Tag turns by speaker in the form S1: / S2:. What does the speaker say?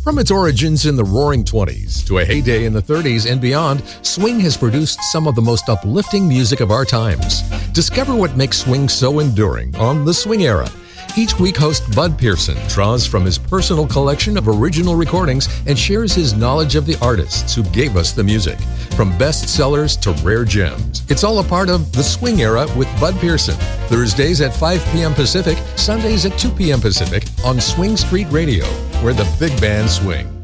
S1: From its origins in the Roaring 20s to a heyday in the 30s and beyond, swing has produced some of the most uplifting music of our times. Discover what makes swing so enduring on The Swing Era. Each week, host Bud Pearson draws from his personal collection of original recordings and shares his knowledge of the artists who gave us the music. From bestsellers to rare gems, it's all a part of The Swing Era with Bud Pearson. Thursdays at 5 p.m. Pacific, Sundays at 2 p.m. Pacific on Swing Street Radio, where the big band swings.